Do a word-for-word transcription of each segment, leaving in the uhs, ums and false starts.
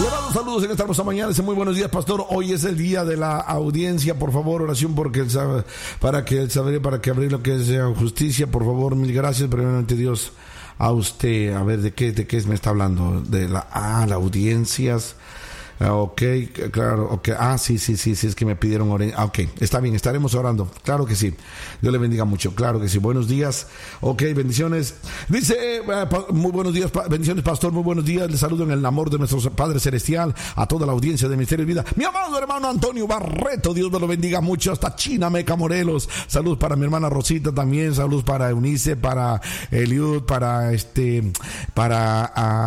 Le mando saludos en esta hermosa mañana. Dice: muy buenos días, pastor. Hoy es el día de la audiencia. Por favor, oración porque él sabe, para que él sabe, para que abrir lo que es justicia. Por favor, mil gracias. Primeramente, Dios, a usted. A ver, ¿de qué, de qué me está hablando? De la, ah, las audiencias. Ah, ok, claro, ok. Ah, sí, sí, sí, sí, es que me pidieron orar. Ah, ok, está bien, estaremos orando. Claro que sí. Dios le bendiga mucho. Claro que sí. Buenos días. Ok, bendiciones. Dice, eh, pa, muy buenos días, pa, bendiciones, pastor. Muy buenos días. Les saludo en el amor de nuestro Padre Celestial a toda la audiencia de Ministerio de Vida. Mi amado hermano Antonio Barreto, Dios me lo bendiga mucho. Hasta Chinameca, Morelos. Saludos para mi hermana Rosita también. Saludos para Eunice, para Eliud, para este, para,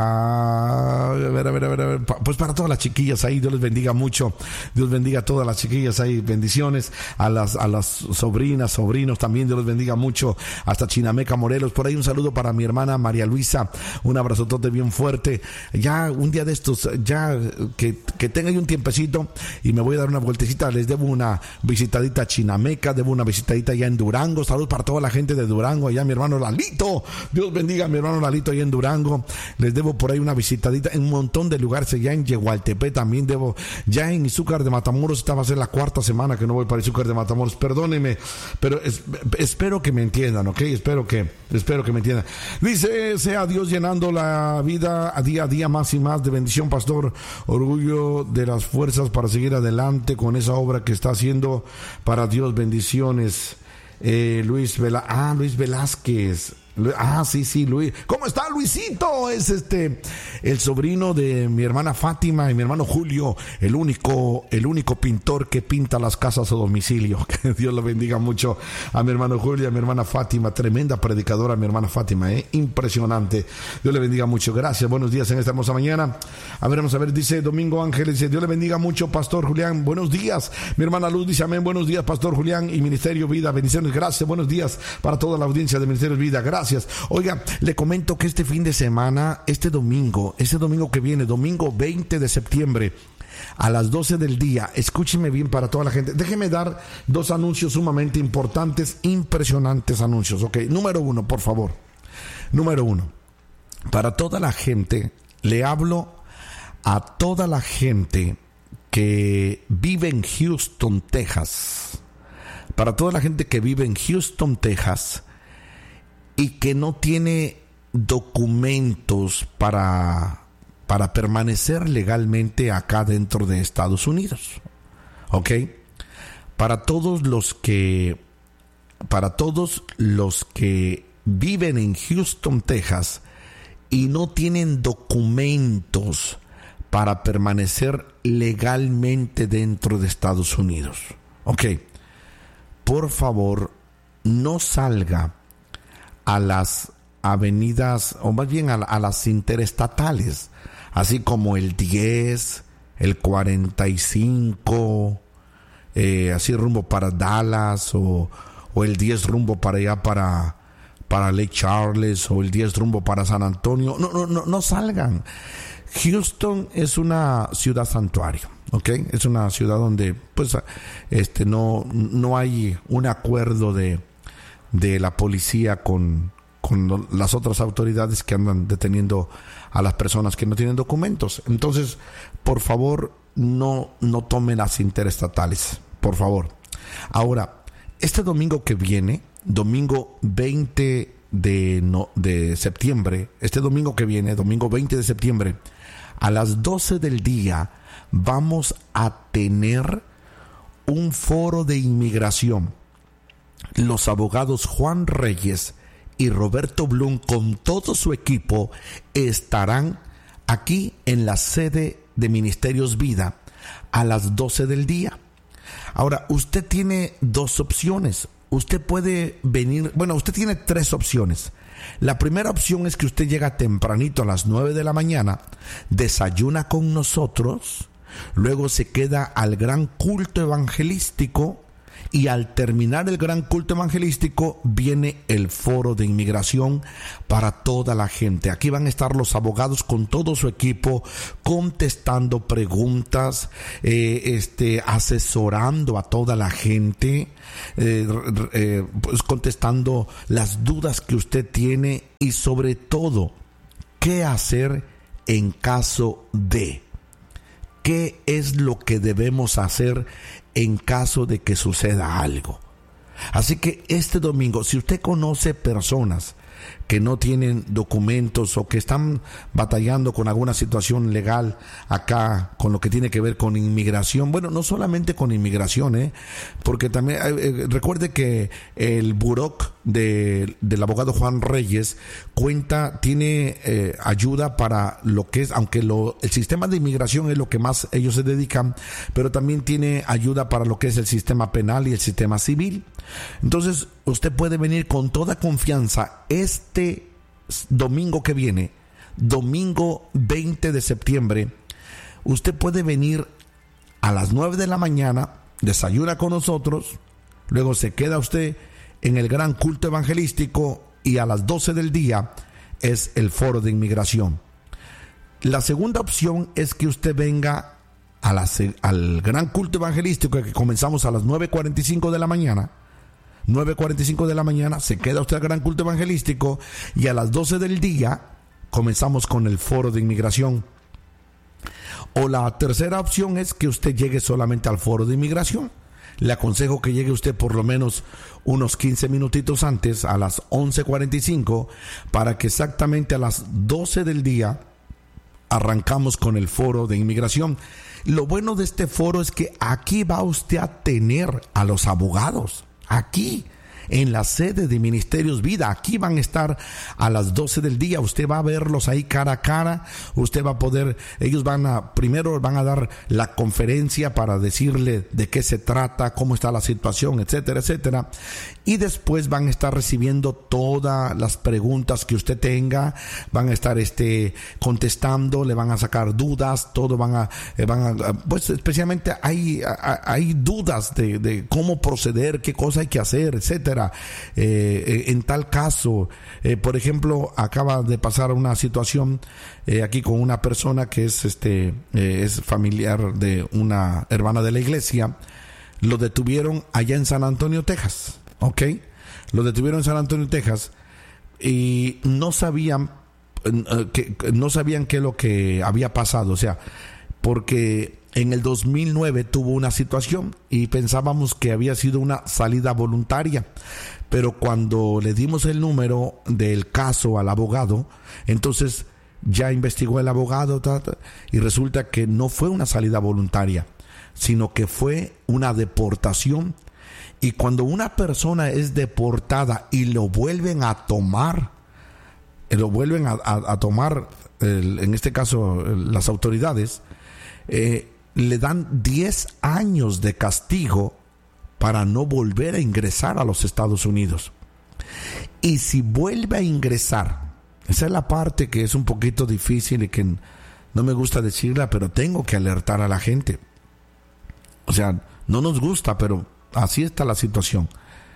uh, a ver, a ver, a ver, a ver, pues para todas las chiquillas ahí. Dios les bendiga mucho. Dios bendiga a todas las chiquillas ahí. Bendiciones a las a las sobrinas, sobrinos también. Dios les bendiga mucho. Hasta Chinameca, Morelos. Por ahí un saludo para mi hermana María Luisa. Un abrazotote bien fuerte. Ya un día de estos, ya que, que tenga ahí un tiempecito y me voy a dar una vueltecita. Les debo una visitadita a Chinameca. Debo una visitadita allá en Durango. Saludos para toda la gente de Durango. Allá mi hermano Lalito. Dios bendiga a mi hermano Lalito allá en Durango. Les debo por ahí una visitadita en un montón de lugares. Allá en Yehualtepec también debo, ya en Izúcar de Matamoros. Esta va a ser la cuarta semana que no voy para Izúcar de Matamoros, perdónenme, pero es, espero que me entiendan, ok, espero que, espero que me entiendan. Dice: sea Dios llenando la vida a día a día más y más de bendición, pastor. Orgullo de las fuerzas para seguir adelante con esa obra que está haciendo para Dios. Bendiciones. eh, Luis Vela, ah, Luis Velázquez. Ah, sí, sí, Luis. ¿Cómo está Luisito? Es este, el sobrino de mi hermana Fátima y mi hermano Julio, el único, el único pintor que pinta las casas a domicilio. Que Dios lo bendiga mucho a mi hermano Julio y a mi hermana Fátima. Tremenda predicadora, mi hermana Fátima, ¿eh? Impresionante. Dios le bendiga mucho. Gracias. Buenos días en esta hermosa mañana. A ver, vamos a ver, dice Domingo Ángeles, dice: Dios le bendiga mucho, pastor Julián. Buenos días. Mi hermana Luz dice: amén. Buenos días, pastor Julián y Ministerio Vida. Bendiciones. Gracias. Buenos días para toda la audiencia de Ministerio Vida. Gracias. Gracias. Oiga, le comento que este fin de semana, este domingo, este domingo que viene, domingo veinte de septiembre, a las doce del día, escúcheme bien para toda la gente. Déjeme dar dos anuncios sumamente importantes, impresionantes anuncios. Ok, número uno, por favor. Número uno, para toda la gente, le hablo a toda la gente que vive en Houston, Texas. Para toda la gente que vive en Houston, Texas, y que no tiene documentos para, para permanecer legalmente acá dentro de Estados Unidos. ¿Ok? Para todos los que, para todos los que viven en Houston, Texas, y no tienen documentos para permanecer legalmente dentro de Estados Unidos. ¿Ok? Por favor, no salga a las avenidas, o más bien a, a las interestatales, así como el diez, el cuarenta y cinco, eh, así rumbo para Dallas, o, o el diez rumbo para allá para, para Lake Charles, o el diez rumbo para San Antonio. No, no, no, no salgan. Houston es una ciudad santuario, ¿ok? Es una ciudad donde, pues, este, no, no hay un acuerdo de de la policía con, con las otras autoridades que andan deteniendo a las personas que no tienen documentos. Entonces, por favor, no, no tomen las interestatales, por favor. Ahora, este domingo que viene, domingo veinte de, no, de septiembre, este domingo que viene, domingo veinte de septiembre, a las doce del día, vamos a tener un foro de inmigración. Los abogados Juan Reyes y Roberto Blum, con todo su equipo, estarán aquí en la sede de Ministerios Vida a las doce del día. Ahora, usted tiene dos opciones. Usted puede venir, bueno, usted tiene tres opciones. La primera opción es que usted llega tempranito a las nueve de la mañana, desayuna con nosotros, luego se queda al gran culto evangelístico, y al terminar el gran culto evangelístico viene el foro de inmigración para toda la gente. Aquí van a estar los abogados con todo su equipo contestando preguntas, eh, este, asesorando a toda la gente, eh, eh, pues contestando las dudas que usted tiene y sobre todo qué hacer en caso de. qué es lo que debemos hacer en caso de que suceda algo. Así que este domingo, si usted conoce personas que no tienen documentos o que están batallando con alguna situación legal acá, con lo que tiene que ver con inmigración, bueno, no solamente con inmigración, ¿eh? porque también, eh, recuerde que el buró de, del abogado Juan Reyes cuenta, tiene eh, ayuda para lo que es, aunque lo, el sistema de inmigración es lo que más ellos se dedican, pero también tiene ayuda para lo que es el sistema penal y el sistema civil. Entonces, usted puede venir con toda confianza este domingo que viene, domingo veinte de septiembre. Usted puede venir a las nueve de la mañana, desayuna con nosotros, luego se queda usted en el gran culto evangelístico y a las doce del día es el foro de inmigración. La segunda opción es que usted venga a la, al gran culto evangelístico que comenzamos a las nueve cuarenta y cinco de la mañana. nueve cuarenta y cinco de la mañana, se queda usted al gran culto evangelístico y a las doce del día comenzamos con el foro de inmigración. O la tercera opción es que usted llegue solamente al foro de inmigración. Le aconsejo que llegue usted por lo menos unos quince minutitos antes, a las once cuarenta y cinco, para que exactamente a las doce del día arrancamos con el foro de inmigración. Lo bueno de este foro es que aquí va usted a tener a los abogados. Aquí, en la sede de Ministerios Vida, aquí van a estar a las doce del día, usted va a verlos ahí cara a cara, usted va a poder, ellos van a, primero van a dar la conferencia para decirle de qué se trata, cómo está la situación, etcétera, etcétera, y después van a estar recibiendo todas las preguntas que usted tenga, van a estar este, contestando, le van a sacar dudas, todo van a, van a pues especialmente hay, hay dudas de, de cómo proceder, qué cosa hay que hacer, etcétera. Eh, en tal caso, eh, por ejemplo, acaba de pasar una situación eh, aquí con una persona que es este eh, es familiar de una hermana de la iglesia. Lo detuvieron allá en San Antonio, Texas, ¿ok? Lo detuvieron en San Antonio, Texas y no sabían eh, que no sabían qué es lo que había pasado, o sea, porque en el dos mil nueve tuvo una situación y pensábamos que había sido una salida voluntaria, pero cuando le dimos el número del caso al abogado, entonces ya investigó el abogado ta, ta, y resulta que no fue una salida voluntaria, sino que fue una deportación. Y cuando una persona es deportada y lo vuelven a tomar, lo vuelven a, a, a tomar, el, en este caso las autoridades, eh, le dan diez años de castigo para no volver a ingresar a los Estados Unidos. Y si vuelve a ingresar, esa es la parte que es un poquito difícil y que no me gusta decirla, pero tengo que alertar a la gente. O sea, no nos gusta, pero así está la situación.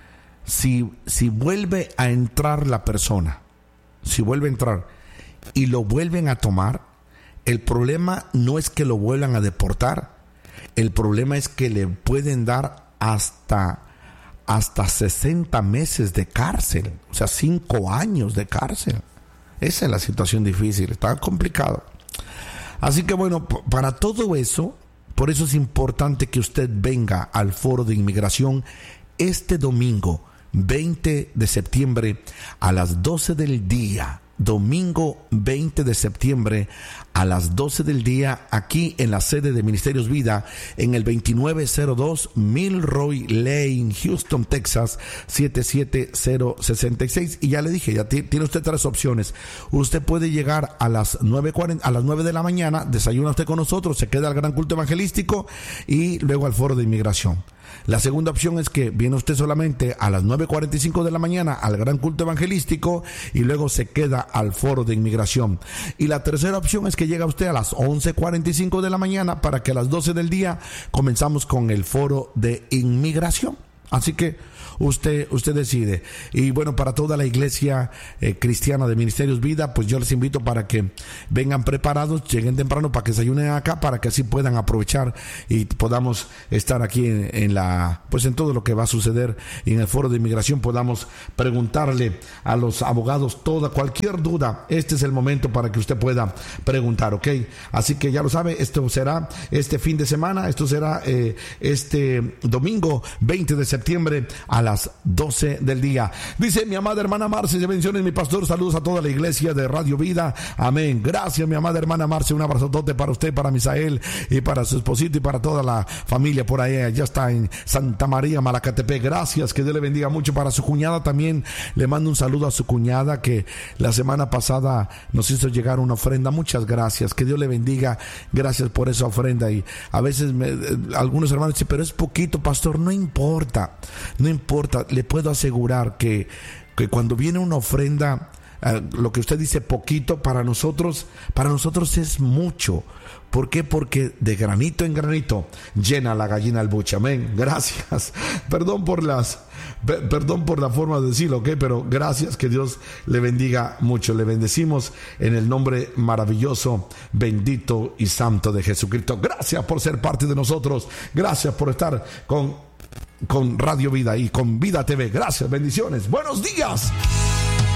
Si, si vuelve a entrar la persona, si vuelve a entrar y lo vuelven a tomar, el problema no es que lo vuelvan a deportar, el problema es que le pueden dar hasta, hasta sesenta meses de cárcel, o sea, cinco años de cárcel. Esa es la situación difícil, está complicado. Así que bueno, para todo eso, por eso es importante que usted venga al foro de inmigración este domingo, veinte de septiembre, a las doce del día. Domingo veinte de septiembre a las doce del día, aquí en la sede de Ministerios Vida, en el veintinueve cero dos Milroy Lane, Houston, Texas, siete siete cero seis seis. Y ya le dije, ya t- tiene usted tres opciones. Usted puede llegar a las nueve cuarenta, a las nueve de la mañana, desayuna usted con nosotros, se queda al gran culto evangelístico y luego al foro de inmigración. La segunda opción es que viene usted solamente a las nueve cuarenta y cinco de la mañana al gran culto evangelístico y luego se queda al foro de inmigración. Y la tercera opción es que llega usted a las once cuarenta y cinco de la mañana para que a las doce del día comenzamos con el foro de inmigración. Así que usted, usted decide. Y bueno, para toda la iglesia eh, cristiana de Ministerios Vida, pues yo les invito para que vengan preparados, lleguen temprano para que se ayunen acá, para que así puedan aprovechar y podamos estar aquí en, en la, pues en todo lo que va a suceder y en el foro de inmigración podamos preguntarle a los abogados toda, cualquier duda. Este es el momento para que usted pueda preguntar, ¿ok? Así que ya lo sabe, esto será este fin de semana, esto será eh, este domingo veinte de septiembre a las doce del día. Dice mi amada hermana Marce, bendiciones mi pastor, saludos a toda la iglesia de Radio Vida, amén. Gracias mi amada hermana Marce, un abrazotote para usted, para Misael y para su esposito y para toda la familia por ahí, ya está en Santa María, Malacatepec. Gracias, que Dios le bendiga mucho. Para su cuñada también le mando un saludo a su cuñada que la semana pasada nos hizo llegar una ofrenda. Muchas gracias, que Dios le bendiga, gracias por esa ofrenda. Y a veces me, algunos hermanos dicen, pero es poquito, pastor. No importa, no importa, le puedo asegurar que, que cuando viene una ofrenda, Uh, lo que usted dice poquito, para nosotros, para nosotros es mucho. ¿Por qué? Porque de granito en granito llena la gallina el buche. Amén. Gracias. Perdón por las, per, perdón por la forma de decirlo, ¿ok? Pero gracias, que Dios le bendiga mucho. Le bendecimos en el nombre maravilloso, bendito y santo de Jesucristo. Gracias por ser parte de nosotros. Gracias por estar con, con Radio Vida y con Vida T V. Gracias, bendiciones. Buenos días.